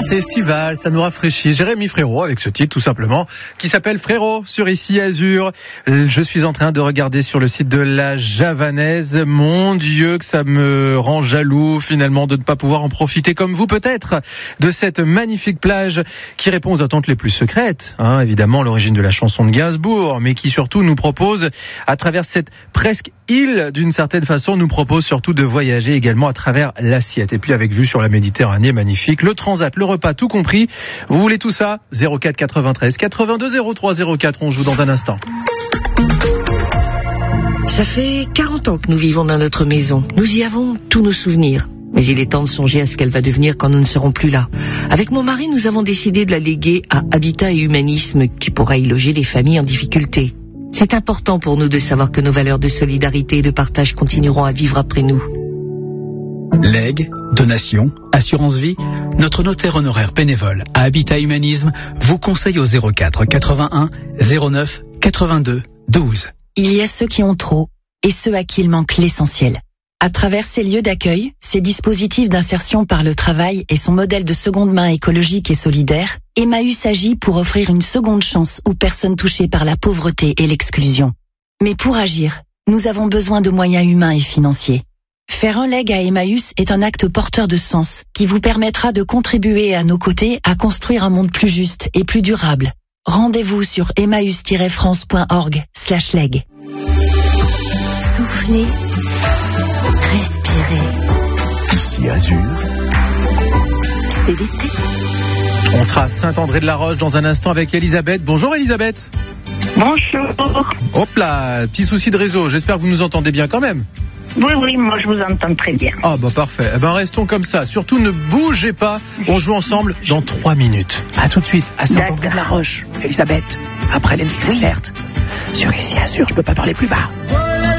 c'est estival, ça nous rafraîchit. Jérémy Frérot avec ce titre tout simplement qui s'appelle Frérot sur Ici Azur. Je suis en train de regarder sur le site de la Javanaise. Mon Dieu que ça me rend jaloux finalement de ne pas pouvoir en profiter comme vous peut-être de cette magnifique plage qui répond aux attentes les plus secrètes. Évidemment l'origine de la chanson de Gainsbourg, mais qui surtout nous propose à travers cette presque île d'une certaine façon nous propose surtout de voyager également à travers l'assiette. Et puis avec vue sur la Méditerranée magnifique, le transat, le repas, tout compris. Vous voulez tout ça ? 04 93 82 03 04, on joue dans un instant. Ça fait 40 ans que nous vivons dans notre maison. Nous y avons tous nos souvenirs. Mais il est temps de songer à ce qu'elle va devenir quand nous ne serons plus là. Avec mon mari, nous avons décidé de la léguer à Habitat et Humanisme, qui pourra y loger les familles en difficulté. C'est important pour nous de savoir que nos valeurs de solidarité et de partage continueront à vivre après nous. Legs, donations, assurance vie, notre notaire honoraire bénévole à Habitat Humanisme vous conseille au 04 81 09 82 12. Il y a ceux qui ont trop et ceux à qui il manque l'essentiel. À travers ces lieux d'accueil, ces dispositifs d'insertion par le travail et son modèle de seconde main écologique et solidaire, Emmaüs agit pour offrir une seconde chance aux personnes touchées par la pauvreté et l'exclusion. Mais pour agir, nous avons besoin de moyens humains et financiers. Faire un leg à Emmaüs est un acte porteur de sens qui vous permettra de contribuer à nos côtés à construire un monde plus juste et plus durable. Rendez-vous sur emmaüs-france.org/leg. Soufflez, respirez. Ici Azur, C'est l'été. On sera à Saint-André-de-la-Roche dans un instant avec Elisabeth. Bonjour Elisabeth. Bonjour. Hop là, petit souci de réseau, j'espère que vous nous entendez bien quand même. Oui, moi je vous entends très bien. Ah bah parfait, restons comme ça, surtout ne bougez pas, on joue ensemble dans 3 minutes. A tout de suite, à Saint-André-de-la-Roche. Elisabeth, après les micros vertes, sur Ici Azur, je peux pas parler plus bas.